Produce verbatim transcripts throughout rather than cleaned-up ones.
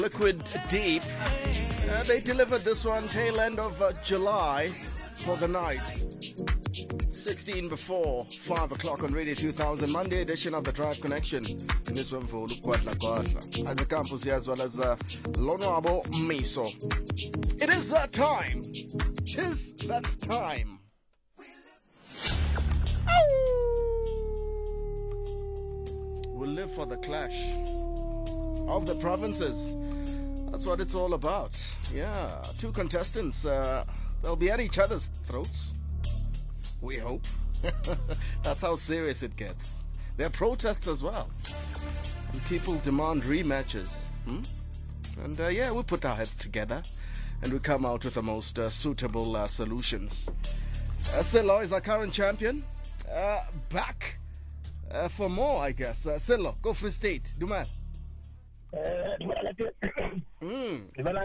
Liquid Deep. Uh, they delivered this one tail end of uh, July for the night. sixteen before five o'clock on Radio two thousand, Monday edition of the Drive Connection. In this one for Kwadla Kwadla. As a campus here as well as uh, Lonwabo Miso. It is that time. Tis that time. We'll live for the clash of the provinces. That's what it's all about. Yeah, two contestants. Uh, they'll be at each other's throats. We hope. That's how serious it gets. There are protests as well. And people demand rematches. Hmm? And uh, yeah, we put our heads together and we come out with the most uh, suitable uh, solutions. Uh, Silo is our current champion. Uh, back uh, for more, I guess. Uh, Silo, go Free State. Do man. Mm.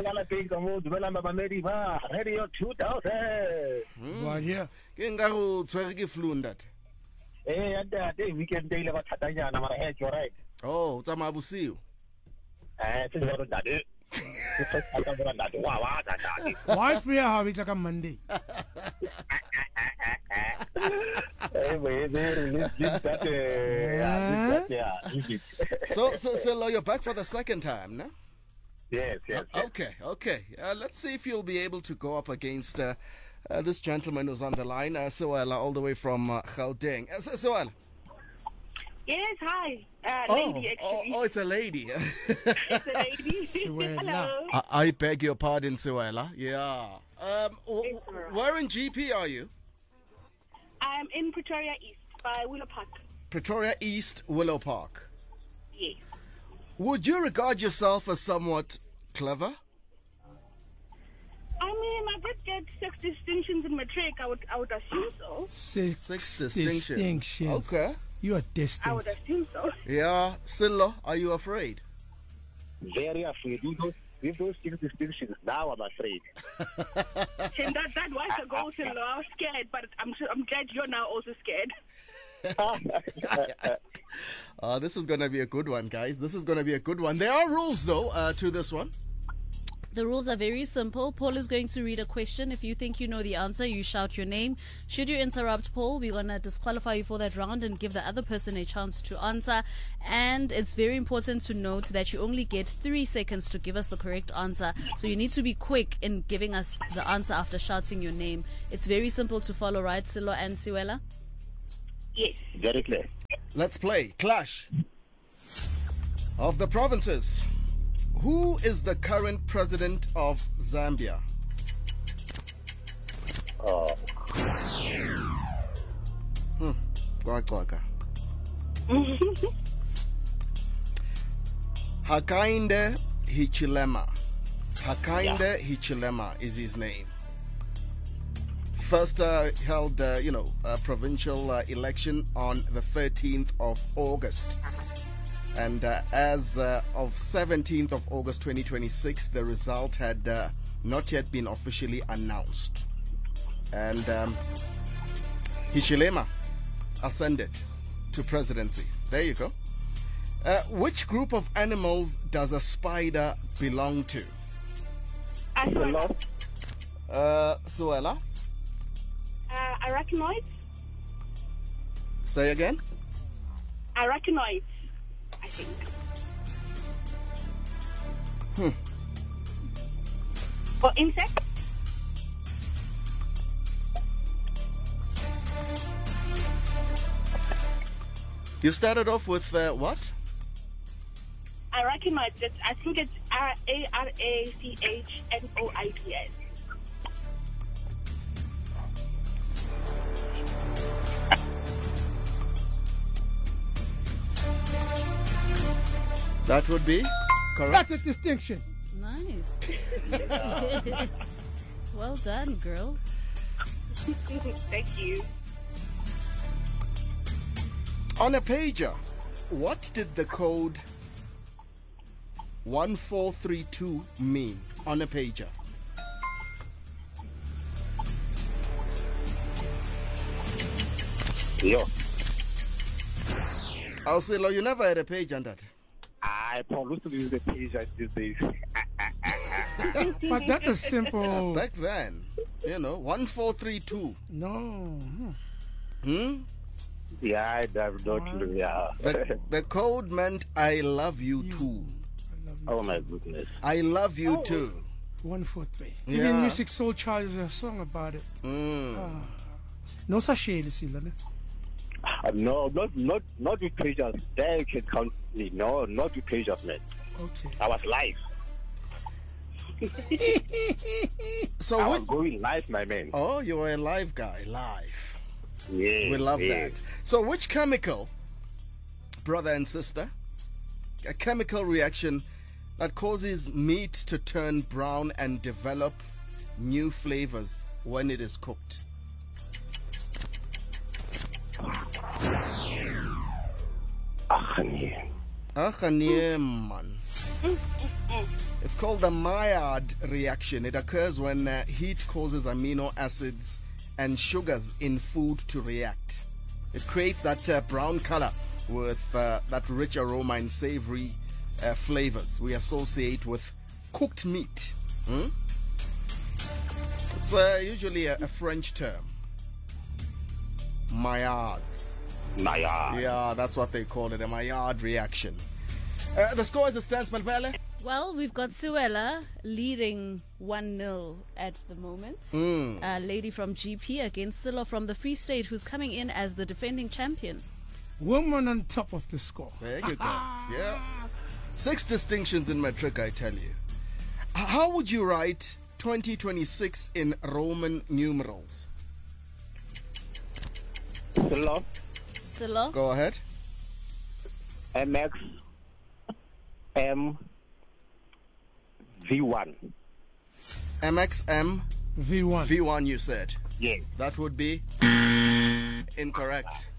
Radio two thousand. What here? Kengaru tswereke flu ndat. Eh, anda day weekend day leba thatanyana mara he you right. Oh, tsama busiu. Eh, tse go ndade. Why free how we like a Monday? So, so, so you're back for the second time, no? Yes, yes. Uh, okay, okay. Uh, let's see if you'll be able to go up against uh, uh, this gentleman who's on the line, uh, Suela, all the way from uh, Gauteng. Uh, Suela. Yes, hi. Uh, Oh, lady, actually. oh, oh, it's a lady. It's a lady. Suela. Hello. I, I beg your pardon, Suela. Yeah. Um, w- where in G P are you? I'm in Pretoria East by Willow Park. Pretoria East, Willow Park. Yes. Would you regard yourself as somewhat clever? I mean, I did get six distinctions in matric. I would, I would assume so. Six, Six distinctions. distinctions. Okay. You are I would distinct. assume so. Yeah. Silo, are you afraid? Very afraid. With those, with those six distinctions, now I'm afraid. And that, that was a goal to law. I was scared, but I'm, sure- I'm glad you're now also scared. Uh, this is going to be a good one, guys. This is going to be a good one. There are rules, though, uh, to this one. The rules are very simple. Paul is going to read a question. If you think you know the answer, you shout your name. Should you interrupt Paul, we're going to disqualify you for that round and give the other person a chance to answer. And it's very important to note that you only get three seconds to give us the correct answer. So you need to be quick in giving us the answer after shouting your name. It's very simple to follow, right, Silo and Siwela? Yes. Very clear. Let's play Clash of the Provinces. Who is the current president of Zambia? Oh. Hmm. Kwakaka. Hakainde Hichilema. Hakainde Hichilema is his name. First uh, held, uh, you know, a provincial uh, election on the thirteenth of August. And uh, as uh, of seventeenth of August twenty twenty-six, the result had uh, not yet been officially announced. And um, Hichilema ascended to presidency. There you go. Uh, which group of animals does a spider belong to? I saw Uh, Suela, uh, arachnoids. say again. Arachnoids, I think. Hmm. Or insects? You started off with uh, what? Arachnoids. It's, I think it's R A R A C H N O I D S. That would be correct. That's a distinction. Nice. Well done, girl. Thank you. On a pager, what did the code one four three two mean on a pager? Yo. I'll say, you never had a page on that. I I Paul, who's to use the page like these days? But that's a simple. Back then, you know, one four three two. No. Hmm. Hmm? Yeah, I have not. Yeah. The, the code meant I love you too. I love you. Oh my goodness. I love you Oh. too. One four three. Yeah. Even Music Soul Child is a song about it. Mm. No sasheli sila ne. Uh, no, not not not with pages. They can count me. No, not with pages, man. Okay. I was live. So I what? was going live, my man. Oh, you were a live guy, live. Yeah, We love yeah. that. So which chemical, brother and sister, a chemical reaction that causes meat to turn brown and develop new flavors when it is cooked? Ah, nee. Ah, nee, man. It's called the Maillard reaction. It occurs when uh, heat causes amino acids and sugars in food to react. It creates that uh, brown color with uh, that rich aroma and savory uh, flavors we associate with cooked meat. Hmm? It's uh, usually a, a French term. Maillards. Naya. Yeah, that's what they call it, a Maillard reaction. Uh, the score as it stands, Malvele? Well, we've got Suella leading one nil at the moment. Mm. A lady from G P against Silo from the Free State, who's coming in as the defending champion. Woman on top of the score. There you go. Yeah. Six distinctions in metric, I tell you. H- How would you write twenty twenty-six in Roman numerals? Hello. Silo? Go ahead. M X M V one. M X M V one. V one, you said. Yeah. That would be incorrect.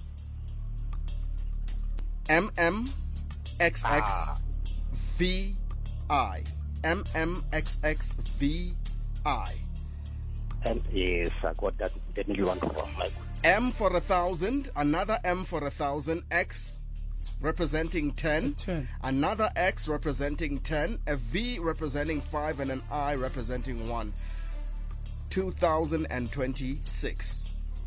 M M X X V I. M M X X V I. And yes, I got that definitely one from my M for a thousand, another M for a thousand, X representing ten, ten. another X representing ten, a V representing five, and an I representing one. two thousand twenty-six.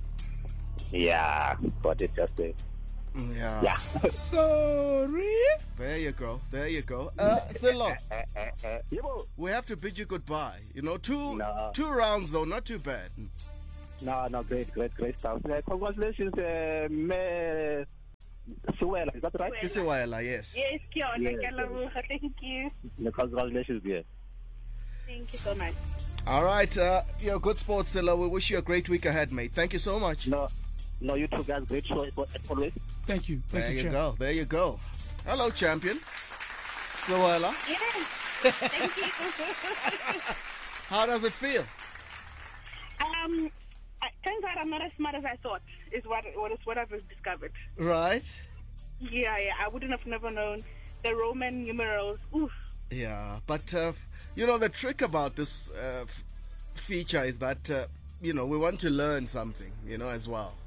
Yeah, got it just there. Yeah. Yeah. Sorry. There you go. There you go. Uh, Silo, uh, uh, uh, Yebo. we have to bid you goodbye. You know, two No. two rounds though, not too bad. No, no, great, great, great stuff. Uh, congratulations, uh, me, Suela, is that right? Kisiwaela, yes. Yes, Kiona, Yes, Kalabuha, thank you. No, congratulations, dear. Thank you so much. All right. Uh, you know, good sports, Silo. We wish you a great week ahead, mate. Thank you so much. No, no, you two guys, great show as always. Thank you. Thank There you, you champ. go. There you go. Hello, champion. Kisiwaela. Yes, thank you. How does it feel? um, I- turns out I'm not as smart as I thought, is what, what is what I've discovered. Right? Yeah, yeah, I wouldn't have never known the Roman numerals. Oof. Yeah, but uh, you know the trick about this uh, f- feature is that uh, you know we want to learn something, you know, as well.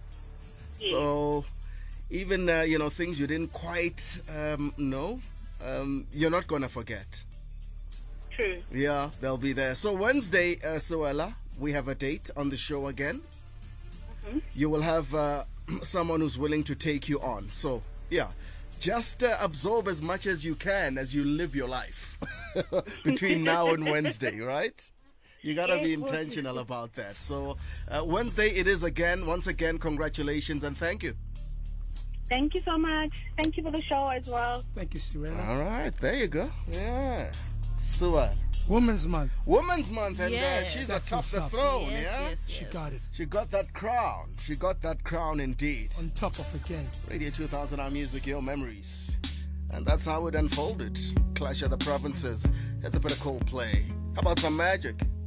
So even uh, you know things you didn't quite um, know, um, you're not gonna forget. True. Yeah, they'll be there. So Wednesday, uh, Suella, we have a date on the show again. You will have uh, someone who's willing to take you on. So yeah, just uh, absorb as much as you can as you live your life between now and Wednesday, right? You gotta be Yes, okay. intentional about that. So uh, Wednesday it is again. Once again, congratulations and thank you. Thank you so much. Thank you for the show as well. Thank you, Suella. All right, there you go. Yeah, Suella. Women's Month. Women's Month, and uh, Yes. she's That's atop what's the up. throne. yes, yeah, yes, She yes. got it. she got that crown. She got that crown indeed. On top of the game. Radio two thousand, our music, your memories. And that's how it unfolded. Clash of the Provinces. It's a bit of Coldplay. How about some magic?